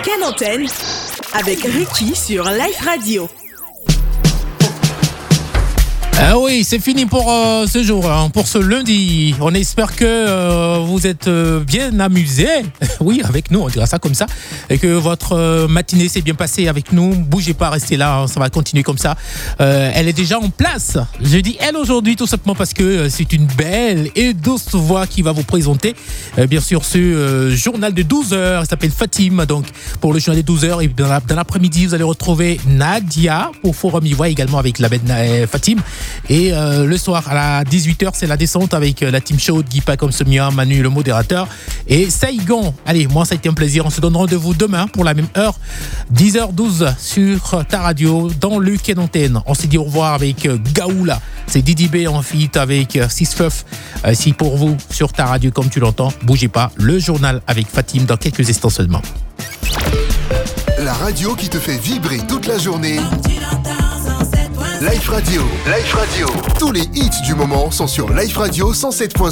Ken Antenne avec Ricky sur Life Radio. Ah oui, c'est fini pour ce jour, hein, pour ce lundi. On espère que vous êtes bien amusés. Oui, avec nous, on dira ça comme ça. Et que votre matinée s'est bien passée avec nous. Bougez pas, restez là, hein, ça va continuer comme ça. Elle est déjà en place. Je dis elle aujourd'hui tout simplement parce que c'est une belle et douce voix qui va vous présenter. Bien sûr, ce journal de 12h, il s'appelle Fatim. Donc, pour le journal de 12h, et dans l'après-midi, vous allez retrouver Nadia pour Forum Ivoire également avec la belle Fatim. Et le soir à la 18h, c'est la descente avec la team show de Guipa comme Somia, Manu le modérateur et Saigon. Allez, moi ça a été un plaisir. On se donne rendez-vous demain pour la même heure, 10h12 sur ta radio dans le Ken Antenne. On s'est dit au revoir avec Gaoula. C'est Didi B en feat avec Sisfeuf. Si pour vous sur ta radio comme tu l'entends, bougez pas. Le journal avec Fatim dans quelques instants seulement. La radio qui te fait vibrer toute la journée. Life Radio. Life Radio. Tous les hits du moment sont sur Life Radio 107.5.